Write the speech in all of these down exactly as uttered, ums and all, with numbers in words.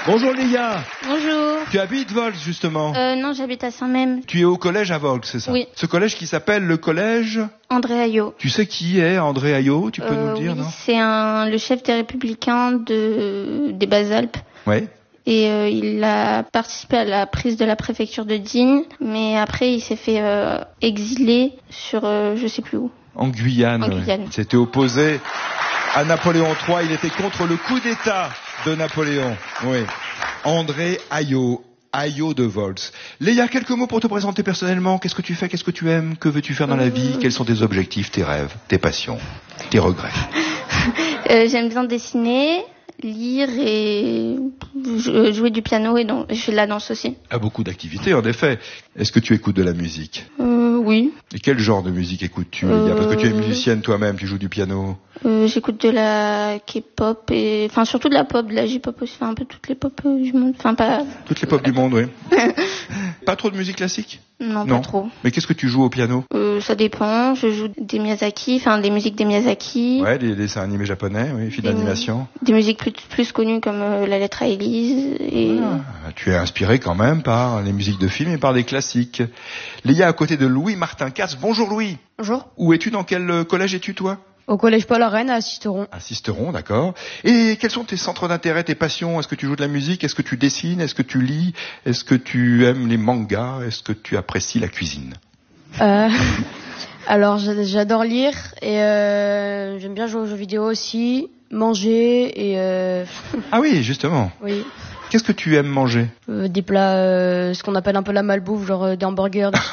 Bonjour Léa. Bonjour. Tu habites Volx justement? Euh, non, j'habite à Saint-Même. Tu es au collège à Volx, c'est ça? Oui. Ce collège qui s'appelle le collège André Ayot. Tu sais qui est André Ayot? Tu peux euh, nous le dire, oui, non? C'est un, le chef des Républicains de, des Bas-Alpes. Oui. Et euh, il a participé à la prise de la préfecture de Digne, mais après il s'est fait euh, exiler sur euh, je sais plus où. En Guyane. En Guyane. Ouais. Il s'était opposé à Napoléon trois. Il était contre le coup d'État de Napoléon. Oui. André Ayot. Ayot de Volx. Léa, quelques mots pour te présenter personnellement. Qu'est-ce que tu fais? Qu'est-ce que tu aimes? Que veux-tu faire dans la vie? Quels sont tes objectifs, tes rêves, tes passions, tes regrets? euh, J'aime bien dessiner, lire et jouer du piano et donc je fais de la danse aussi. Ah, beaucoup d'activités, en effet. Est-ce que tu écoutes de la musique? euh, Oui. Et quel genre de musique écoutes-tu, Léa? euh... Parce que tu es musicienne toi-même, tu joues du piano. Euh, j'écoute de la K-pop et enfin surtout de la pop, de la J-pop aussi, enfin un peu toutes les pop euh, du monde, enfin pas toutes les pop du monde, oui. Pas trop de musique classique? Non, non, pas trop. Mais qu'est-ce que tu joues au piano? euh, Ça dépend. Je joue des Miyazaki, enfin des musiques des Miyazaki. Ouais, des dessins animés japonais, oui, films d'animation. Des musiques plus plus connues comme euh, La Lettre à Élise. Et... Ah, tu es inspiré quand même par les musiques de films et par des classiques. Léa, à côté de Louis Martin Katz. Bonjour Louis. Bonjour. Où es-tu? Dans quel collège es-tu toi? Au collège Paul Arène à Sisteron. À Sisteron, d'accord. Et quels sont tes centres d'intérêt, tes passions? Est-ce que tu joues de la musique? Est-ce que tu dessines? Est-ce que tu lis? Est-ce que tu aimes les mangas? Est-ce que tu apprécies la cuisine? euh, Alors j'adore lire et euh, j'aime bien jouer aux jeux vidéo aussi, manger et... Euh... Ah oui, justement. Oui. Qu'est-ce que tu aimes manger? euh, Des plats, euh, ce qu'on appelle un peu la malbouffe, genre euh, des hamburgers, des...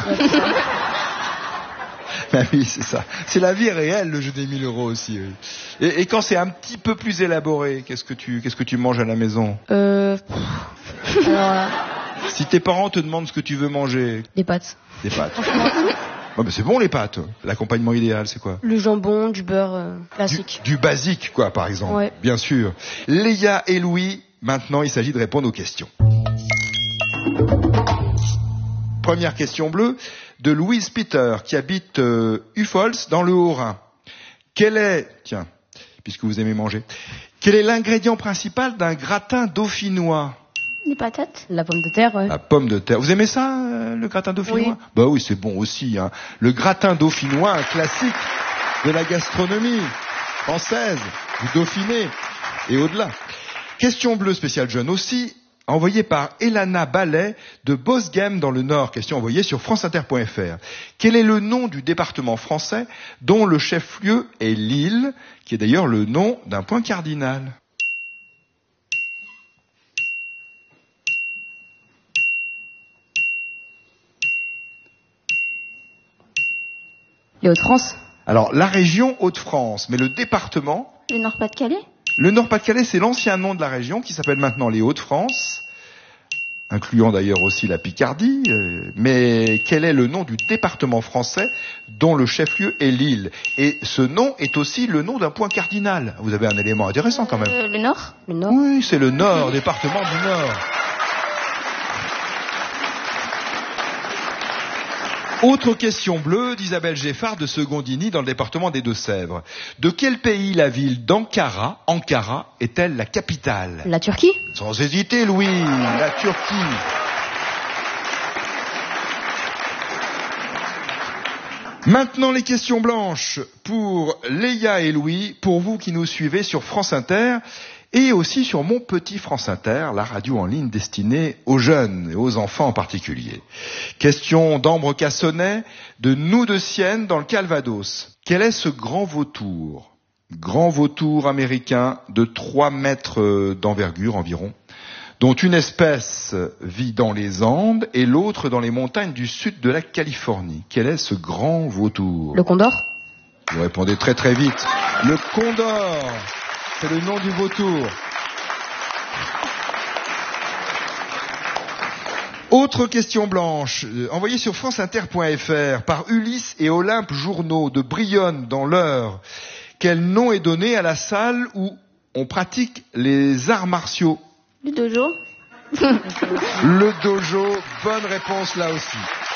Ben oui, c'est ça. C'est la vie réelle, le jeu des mille euros aussi. Oui. Et, et quand c'est un petit peu plus élaboré, qu'est-ce que tu, qu'est-ce que tu manges à la maison? Euh... Alors là... Si tes parents te demandent ce que tu veux manger... Des pâtes. Des pâtes. Oh, ben c'est bon les pâtes. L'accompagnement idéal, c'est quoi? Le jambon, du beurre euh, classique. Du, du basique, quoi, par exemple. Ouais. Bien sûr. Léa et Louis, maintenant il s'agit de répondre aux questions. Première question bleue de Louise Peter, qui habite euh, Ufols, dans le Haut-Rhin. Quel est, tiens, puisque vous aimez manger, quel est l'ingrédient principal d'un gratin dauphinois? Les patates. La pomme de terre, ouais. La pomme de terre. Vous aimez ça, euh, le gratin dauphinois? Oui. Bah oui, c'est bon aussi. Hein. Le gratin dauphinois, un classique de la gastronomie française, du Dauphiné et au-delà. Question bleue spéciale jeune aussi, envoyée par Elana Ballet de Bosghem dans le Nord. Question envoyée sur franceinter point f r. Quel est le nom du département français dont le chef-lieu est Lille, qui est d'ailleurs le nom d'un point cardinal? Les Hauts-de-France. Alors, la région Hauts-de-France, mais le département... Le Nord-Pas-de-Calais. Le Nord-Pas-de-Calais, c'est l'ancien nom de la région qui s'appelle maintenant les Hauts-de-France, incluant d'ailleurs aussi la Picardie. Euh, mais quel est le nom du département français dont le chef-lieu est Lille? Et ce nom est aussi le nom d'un point cardinal. Vous avez un élément intéressant quand même. Euh, le Nord. Le Nord. Oui, c'est le Nord, département du Nord. Autre question bleue d'Isabelle Geffard de Secondini dans le département des Deux-Sèvres. De quel pays la ville d'Ankara, Ankara, est-elle la capitale? La Turquie. Sans hésiter, Louis, la Turquie. Maintenant les questions blanches pour Léa et Louis, pour vous qui nous suivez sur France Inter et aussi sur Mon Petit France Inter, la radio en ligne destinée aux jeunes et aux enfants en particulier. Question d'Ambre Cassonnet de Nous de Sienne dans le Calvados. Quel est ce grand vautour? Grand vautour américain de trois mètres d'envergure environ, dont une espèce vit dans les Andes et l'autre dans les montagnes du sud de la Californie. Quel est ce grand vautour? Le condor. Vous répondez très très vite. Le condor, c'est le nom du vautour. Autre question blanche, euh, envoyée sur franceinter point f r par Ulysse et Olympe Journaux de Brionne dans l'Eure. Quel nom est donné à la salle où on pratique les arts martiaux? Le dojo. Le dojo, bonne réponse là aussi.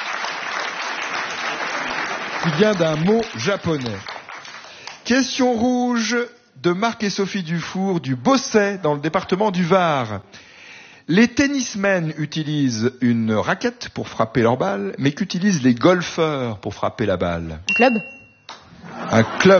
Qui vient d'un mot japonais. Question rouge de Marc et Sophie Dufour du Bosset dans le département du Var. Les tennismen utilisent une raquette pour frapper leur balle, mais qu'utilisent les golfeurs pour frapper la balle? Un club? Un club.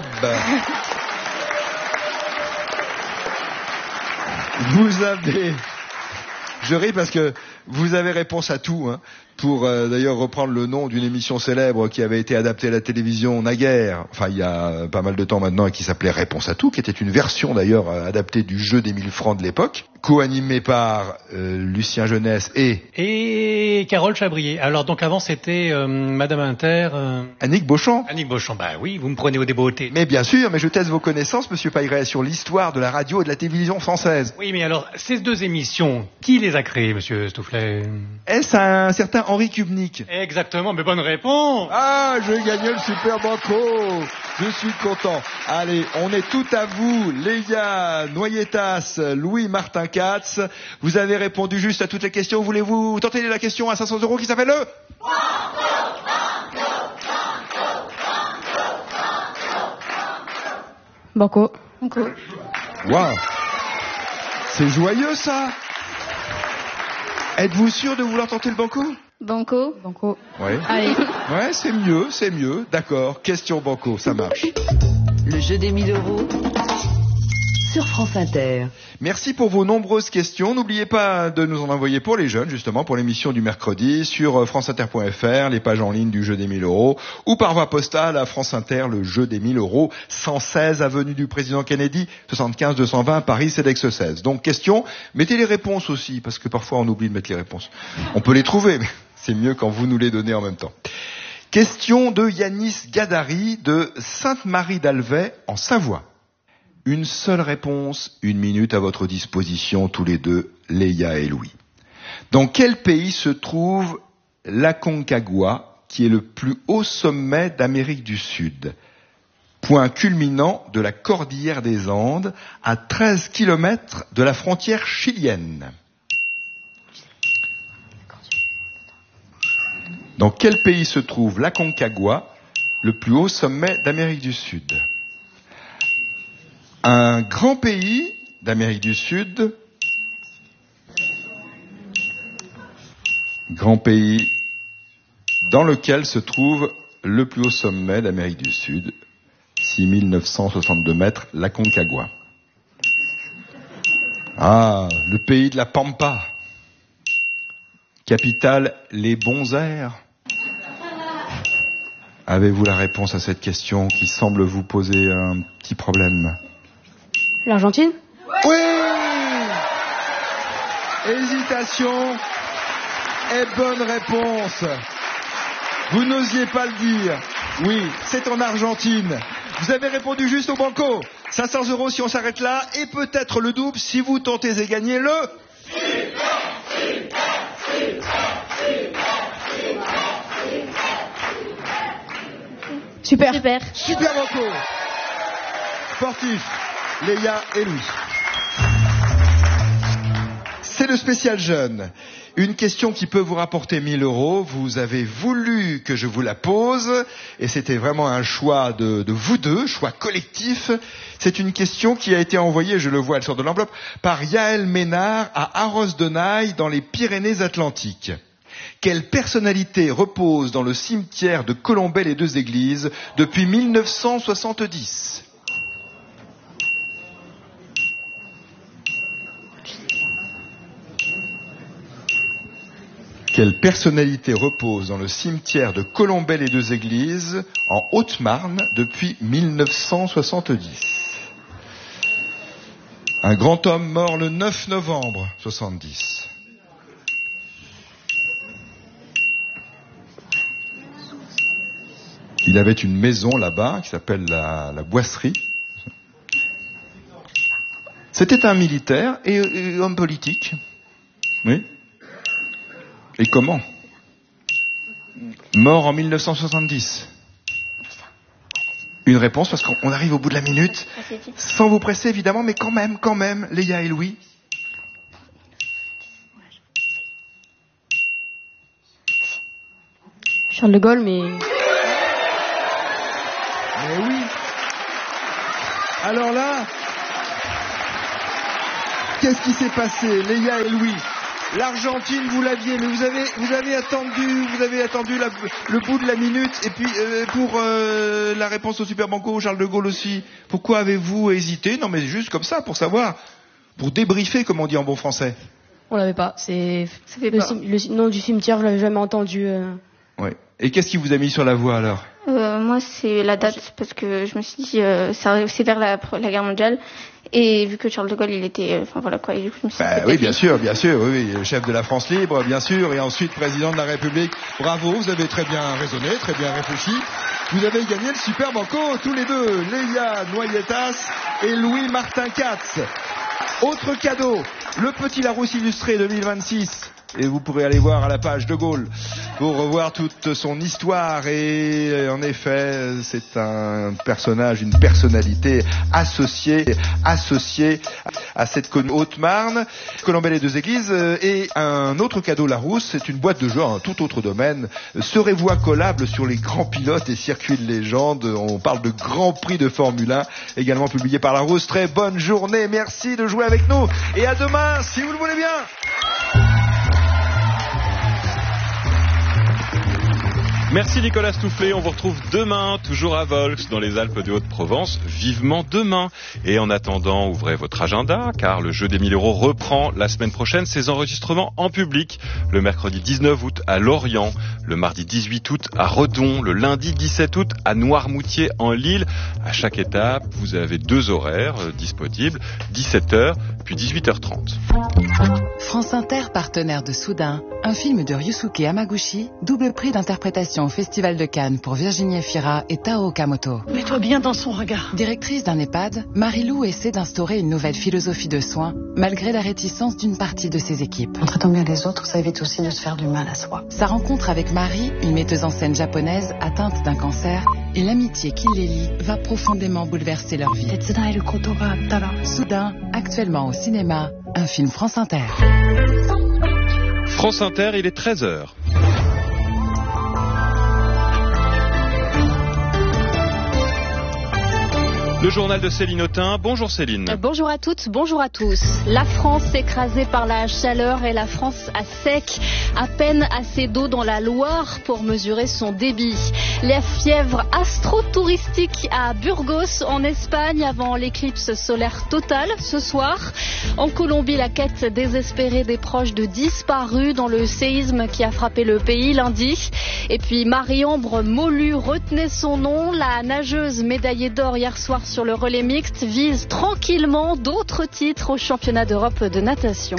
Vous avez... Je ris parce que vous avez réponse à tout, hein, pour euh, d'ailleurs reprendre le nom d'une émission célèbre qui avait été adaptée à la télévision naguère, enfin il y a pas mal de temps maintenant, et qui s'appelait Réponse à tout, qui était une version d'ailleurs euh, adaptée du jeu des mille francs de l'époque, co-animée par euh, Lucien Jeunesse et... Et Carole Chabrier. Alors donc avant c'était euh, Madame Inter... Euh... Annick Beauchamp. Annick Beauchamp, bah oui, vous me prenez au débeauté. Mais bien sûr, mais je teste vos connaissances, Monsieur Pailleret, sur l'histoire de la radio et de la télévision française. Oui, mais alors, ces deux émissions, qui les a créées, Monsieur Stoufflet? Est-ce un certain Henri Kubnik? Exactement, mais bonne réponse. Ah, j'ai gagné le Super Banco. Je suis content. Allez, on est tout à vous, Léa Noyetas, Louis Martin Katz. Vous avez répondu juste à toutes les questions. Voulez-vous tenter la question à cinq cents euros qui s'appelle le... Banco. Banco. Waouh. C'est joyeux, ça. Êtes-vous sûr de vouloir tenter le Banco? Banco. Banco. Oui. Allez. Ouais, c'est mieux, c'est mieux. D'accord. Question Banco, ça marche. Le jeu des mille euros sur France Inter. Merci pour vos nombreuses questions. N'oubliez pas de nous en envoyer pour les jeunes, justement, pour l'émission du mercredi, sur franceinter point f r, les pages en ligne du jeu des mille euros, ou par voie postale à France Inter, le jeu des mille euros, cent seize avenue du Président Kennedy, soixante-quinze deux cent vingt, Paris, C E D E X seize. Donc, question, mettez les réponses aussi, parce que parfois on oublie de mettre les réponses. On peut les trouver, mais c'est mieux quand vous nous les donnez en même temps. Question de Yanis Gadari de Sainte-Marie d'Alvey, en Savoie. Une seule réponse, une minute à votre disposition, tous les deux, Léa et Louis. Dans quel pays se trouve l'Aconcagua, qui est le plus haut sommet d'Amérique du Sud? Point culminant de la cordillère des Andes, à treize kilomètres de la frontière chilienne. Dans quel pays se trouve l'Aconcagua, le plus haut sommet d'Amérique du Sud? Un grand pays d'Amérique du Sud, grand pays dans lequel se trouve le plus haut sommet d'Amérique du Sud, six mille neuf cent soixante-deux mètres, l'Aconcagua. Ah, le pays de la Pampa, capitale les bons airs. Avez-vous la réponse à cette question qui semble vous poser un petit problème? L'Argentine? Oui! Hésitation et bonne réponse. Vous n'osiez pas le dire. Oui, c'est en Argentine. Vous avez répondu juste au Banco. cinq cents euros si on s'arrête là, et peut-être le double si vous tentez et gagnez le... Super. Super. Super Banco. Sportif, Léa et Louis. C'est le spécial jeune. Une question qui peut vous rapporter mille euros. Vous avez voulu que je vous la pose, et c'était vraiment un choix de, de vous deux, choix collectif. C'est une question qui a été envoyée, je le vois, elle sort de l'enveloppe, par Yaël Ménard à Arros-de-Naï dans les Pyrénées-Atlantiques. Quelle personnalité repose dans le cimetière de Colombey-les-Deux-Églises depuis mille neuf cent soixante-dix? Quelle personnalité repose dans le cimetière de Colombey-les-Deux-Églises en Haute-Marne depuis mille neuf cent soixante-dix? Un grand homme mort le neuf novembre soixante-dix. Il avait une maison là-bas qui s'appelle la, la Boisserie. C'était un militaire et, et homme politique. Oui. Et comment? Mort en mille neuf cent soixante-dix. Une réponse, parce qu'on arrive au bout de la minute. Sans vous presser, évidemment, mais quand même, quand même, Léa et Louis. Charles de Gaulle, mais... Mais oui. Alors là, qu'est-ce qui s'est passé, Léa et Louis? L'Argentine, vous l'aviez, mais vous avez, vous avez attendu, vous avez attendu la, le bout de la minute. Et puis euh, pour euh, la réponse au Super Banco, Charles de Gaulle aussi. Pourquoi avez-vous hésité? Non, mais juste comme ça, pour savoir, pour débriefer, comme on dit en bon français. On l'avait pas. C'est Ça fait le, pas. cim- le nom du cimetière, je l'avais jamais entendu. euh. Ouais. Et qu'est-ce qui vous a mis sur la voie alors? Euh, moi, c'est la date, parce que je me suis dit, euh, ça- c'est vers la, la guerre mondiale. Et vu que Charles de Gaulle, il était, enfin voilà quoi, je me suis dit, Bah, c'est oui, peut-être bien lui. sûr, bien sûr, oui, oui, le chef de la France libre, bien sûr, et ensuite président de la République. Bravo, vous avez très bien raisonné, très bien réfléchi. Vous avez gagné le Super Banco, tous les deux, Léa Noyetas et Louis Martin Katz. Autre cadeau, le Petit Larousse illustré deux mille vingt-six. Et vous pourrez aller voir à la page de Gaulle pour revoir toute son histoire. Et en effet, c'est un personnage, une personnalité associée, associée à cette commune Haute-Marne, Colombelle et deux églises. Et un autre cadeau Larousse, c'est une boîte de jeu, un tout autre domaine. Serez-vous accolable sur les grands pilotes et circuits de légende? On parle de Grand Prix de Formule un, également publié par Larousse. Très bonne journée, merci de jouer avec nous. Et à demain, si vous le voulez bien. Merci Nicolas Stoufflet, on vous retrouve demain, toujours à Volx, dans les Alpes de Haute-Provence, vivement demain. Et en attendant, ouvrez votre agenda, car le jeu des mille euros reprend la semaine prochaine ses enregistrements en public. Le mercredi dix-neuf août à Lorient, le mardi dix-huit août à Redon, le lundi dix-sept août à Noirmoutier en Lille. À chaque étape, vous avez deux horaires euh, disponibles, dix-sept heures puis dix-huit heures trente. France Inter, partenaire de Soudain, un film de Ryusuke Hamaguchi, double prix d'interprétation au Festival de Cannes pour Virginie Efira et Tao Okamoto. Mets-toi bien dans son regard. Directrice d'un EHPAD, Marie-Lou essaie d'instaurer une nouvelle philosophie de soins, malgré la réticence d'une partie de ses équipes. En traitant bien les autres, ça évite aussi de se faire du mal à soi. Sa rencontre avec Marie, une metteuse en scène japonaise atteinte d'un cancer, et l'amitié qui les lie va profondément bouleverser leur vie. Soudain, actuellement au cinéma, un film France Inter. France Inter, il est treize heures. Le journal de Céline Autain. Bonjour Céline. Bonjour à toutes, bonjour à tous. La France écrasée par la chaleur et la France à sec. À peine assez d'eau dans la Loire pour mesurer son débit. La fièvre astro-touristique à Burgos en Espagne avant l'éclipse solaire totale ce soir. En Colombie, la quête désespérée des proches de disparus dans le séisme qui a frappé le pays lundi. Et puis Marie-Ambre Molu, retenez son nom, la nageuse médaillée d'or hier soir sur le relais mixte vise tranquillement d'autres titres au championnat d'Europe de natation.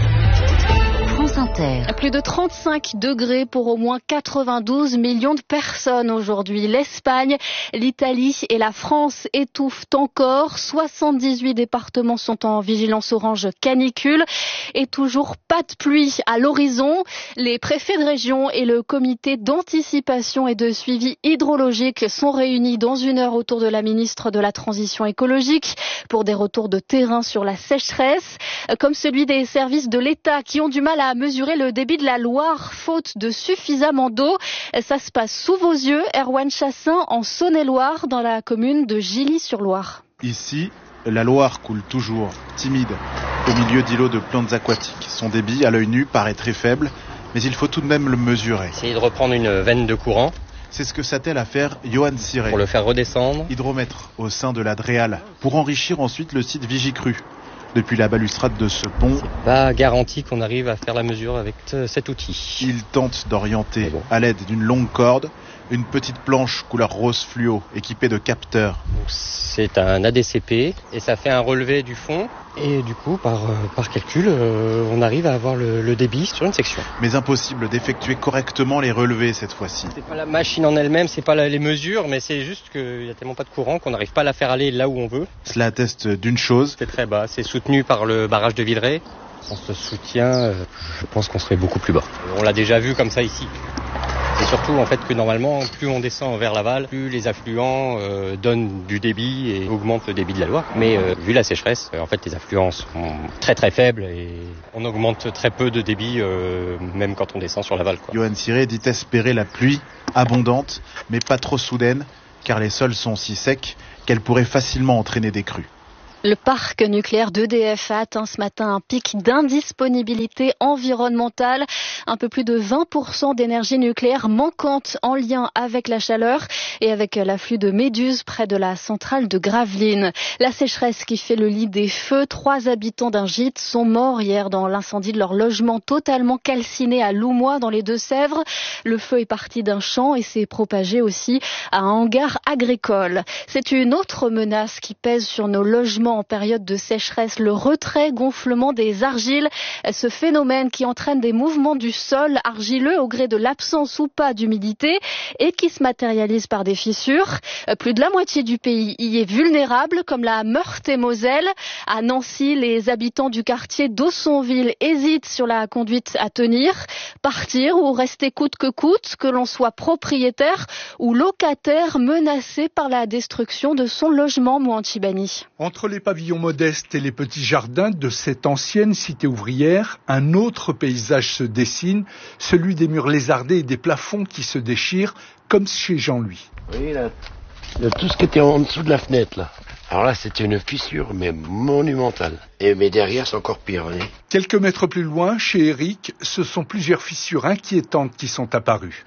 France Inter. Plus de trente-cinq degrés pour au moins quatre-vingt-douze millions de personnes aujourd'hui. L'Espagne, l'Italie et la France étouffent encore. soixante-dix-huit départements sont en vigilance orange canicule et toujours pas de pluie à l'horizon. Les préfets de région et le comité d'anticipation et de suivi hydrologique sont réunis dans une heure autour de la ministre de la Transition écologique pour des retours de terrain sur la sécheresse, comme celui des services de l'État qui ont du mal à mesurer le débit de la Loire, faute de suffisamment d'eau. Ça se passe sous vos yeux, Erwan Chassin, en Saône-et-Loire, dans la commune de Gilly-sur-Loire. Ici, la Loire coule toujours, timide, au milieu d'îlots de plantes aquatiques. Son débit, à l'œil nu, paraît très faible, mais il faut tout de même le mesurer. Essayer de reprendre une veine de courant. C'est ce que s'attelle à faire Johan Siré, pour le faire redescendre. Hydromètre au sein de la Dréal, pour enrichir ensuite le site Vigicru. Depuis la balustrade de ce pont, c'est pas garanti qu'on arrive à faire la mesure avec cet outil. Il tente d'orienter bon. à l'aide d'une longue corde une petite planche couleur rose fluo équipée de capteurs. C'est un A D C P et ça fait un relevé du fond et du coup par, euh, par calcul euh, on arrive à avoir le, le débit sur une section. Mais impossible d'effectuer correctement les relevés cette fois-ci. C'est pas la machine en elle-même, c'est pas la, les mesures, mais c'est juste qu'il y a tellement pas de courant qu'on n'arrive pas à la faire aller là où on veut. Cela atteste d'une chose. C'est très bas, c'est soutenu par le barrage de Villeray. On se soutient, euh, je pense qu'on serait beaucoup plus bas. On l'a déjà vu comme ça ici. Et surtout en fait que normalement plus on descend vers l'aval, plus les affluents euh, donnent du débit et augmentent le débit de la Loire. Mais euh, vu la sécheresse, euh, en fait les affluents sont très très faibles et on augmente très peu de débit euh, même quand on descend sur l'aval. Johan Siré dit espérer la pluie abondante mais pas trop soudaine car les sols sont si secs qu'elle pourrait facilement entraîner des crues. Le parc nucléaire d'E D F a atteint ce matin un pic d'indisponibilité environnementale. Un peu plus de vingt pour cent d'énergie nucléaire manquante en lien avec la chaleur et avec l'afflux de méduses près de la centrale de Gravelines. La sécheresse qui fait le lit des feux. Trois habitants d'un gîte sont morts hier dans l'incendie de leur logement totalement calciné à Loumois dans les Deux-Sèvres. Le feu est parti d'un champ et s'est propagé aussi à un hangar agricole. C'est une autre menace qui pèse sur nos logements en période de sécheresse, le retrait-gonflement des argiles. Ce phénomène qui entraîne des mouvements du sol argileux au gré de l'absence ou pas d'humidité et qui se matérialise par des fissures. Plus de la moitié du pays y est vulnérable, comme la Meurthe-et-Moselle. À Nancy, les habitants du quartier d'Aussonville hésitent sur la conduite à tenir. Partir ou rester coûte que coûte, que l'on soit propriétaire ou locataire menacé par la destruction de son logement, Mouantibani. Entre les pavillons modestes et les petits jardins de cette ancienne cité ouvrière, un autre paysage se dessine, celui des murs lézardés et des plafonds qui se déchirent, comme chez Jean-Louis. Oui, là, de tout ce qui était en dessous de la fenêtre, là. Alors là, c'était une fissure, mais monumentale. Et, mais derrière, c'est encore pire. Voyez. Quelques mètres plus loin, chez Eric, ce sont plusieurs fissures inquiétantes qui sont apparues.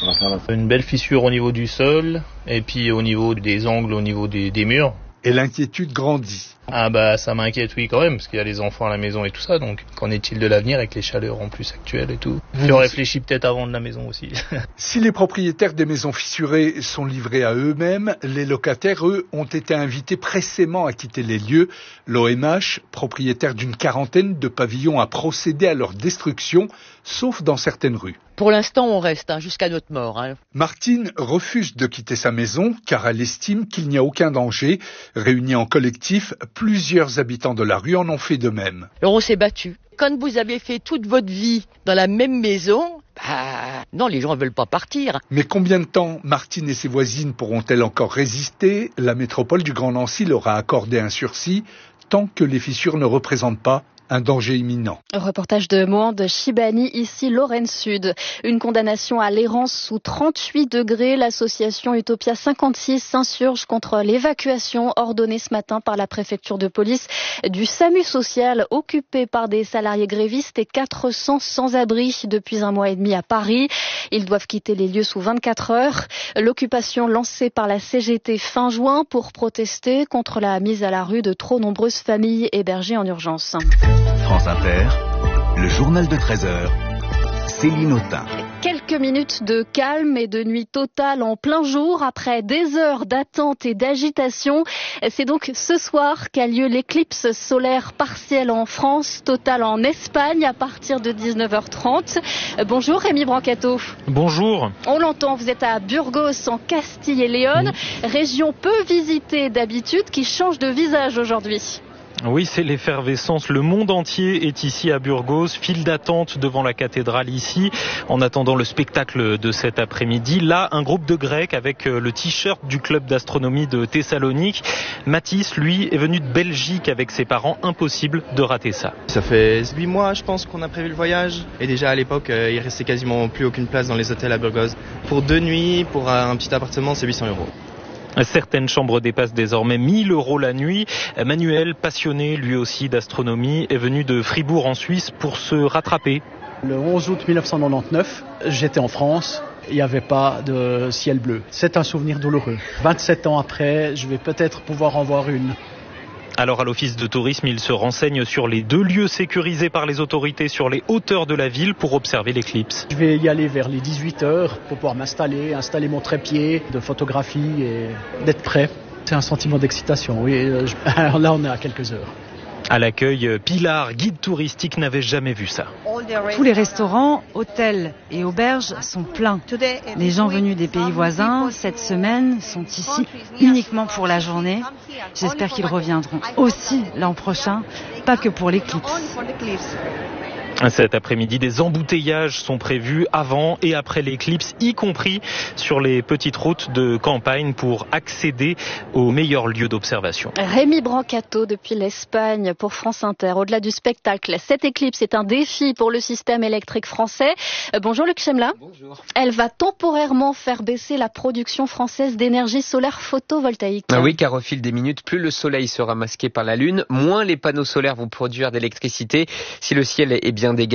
Une belle fissure au niveau du sol, et puis au niveau des angles, au niveau des, des murs. Et l'inquiétude grandit. Ah bah ça m'inquiète oui quand même, parce qu'il y a les enfants à la maison et tout ça, donc qu'en est-il de l'avenir avec les chaleurs en plus actuelles et tout. Je réfléchis peut-être à vendre la maison aussi. Si les propriétaires des maisons fissurées sont livrés à eux-mêmes, les locataires, eux, ont été invités pressément à quitter les lieux. L'O M H, propriétaire d'une quarantaine de pavillons, a procédé à leur destruction, sauf dans certaines rues. Pour l'instant, on reste hein, jusqu'à notre mort. Hein. Martine refuse de quitter sa maison car elle estime qu'il n'y a aucun danger. Réunis en collectif, plusieurs habitants de la rue en ont fait de même. Alors on s'est battu. Quand vous avez fait toute votre vie dans la même maison, bah non, les gens ne veulent pas partir. Mais combien de temps Martine et ses voisines pourront-elles encore résister? La métropole du Grand Nancy leur a accordé un sursis tant que les fissures ne représentent pas un danger imminent. Reportage de Mohand Chibani, ici Lorraine Sud. Une condamnation à l'errance sous trente-huit degrés. L'association Utopia cinquante-six s'insurge contre l'évacuation ordonnée ce matin par la préfecture de police du SAMU social occupé par des salariés grévistes et quatre cents sans-abri depuis un mois et demi à Paris. Ils doivent quitter les lieux sous vingt-quatre heures. L'occupation lancée par la C G T fin juin pour protester contre la mise à la rue de trop nombreuses familles hébergées en urgence. France Inter, le journal de treize heures, Céline Autain. Quelques minutes de calme et de nuit totale en plein jour après des heures d'attente et d'agitation. C'est donc ce soir qu'a lieu l'éclipse solaire partielle en France, totale en Espagne à partir de dix-neuf heures trente. Bonjour Rémi Brancato. Bonjour. On l'entend, vous êtes à Burgos en Castille et Léon, oui. Région peu visitée d'habitude qui change de visage aujourd'hui. Oui, c'est l'effervescence. Le monde entier est ici à Burgos. File d'attente devant la cathédrale ici, en attendant le spectacle de cet après-midi. Là, un groupe de Grecs avec le t-shirt du club d'astronomie de Thessalonique. Mathis, lui, est venu de Belgique avec ses parents. Impossible de rater ça. Ça fait huit mois, je pense, qu'on a prévu le voyage. Et déjà, à l'époque, il restait quasiment plus aucune place dans les hôtels à Burgos. Pour deux nuits, pour un petit appartement, c'est huit cents euros. Certaines chambres dépassent désormais mille euros la nuit. Manuel, passionné lui aussi d'astronomie, est venu de Fribourg en Suisse pour se rattraper. Le onze août mille neuf cent quatre-vingt-dix-neuf, j'étais en France. Il n'y avait pas de ciel bleu. C'est un souvenir douloureux. vingt-sept ans après, je vais peut-être pouvoir en voir une. Alors à l'office de tourisme, il se renseigne sur les deux lieux sécurisés par les autorités sur les hauteurs de la ville pour observer l'éclipse. Je vais y aller vers les dix-huit heures pour pouvoir m'installer, installer mon trépied de photographie et d'être prêt. C'est un sentiment d'excitation, oui. Alors là, on est à quelques heures. À l'accueil, Pilar, guide touristique, n'avait jamais vu ça. Tous les restaurants, hôtels et auberges sont pleins. Les gens venus des pays voisins, cette semaine, sont ici uniquement pour la journée. J'espère qu'ils reviendront aussi l'an prochain, pas que pour l'éclipse. Cet après-midi, des embouteillages sont prévus avant et après l'éclipse, y compris sur les petites routes de campagne pour accéder aux meilleurs lieux d'observation. Rémi Brancato depuis l'Espagne pour France Inter. Au-delà du spectacle, cette éclipse est un défi pour le système électrique français. Euh, bonjour Luc Chemla. Bonjour. Elle va temporairement faire baisser la production française d'énergie solaire photovoltaïque. Ah oui, car au fil des minutes, plus le soleil sera masqué par la lune, moins les panneaux solaires vont produire d'électricité. Si le ciel est bien dégagé,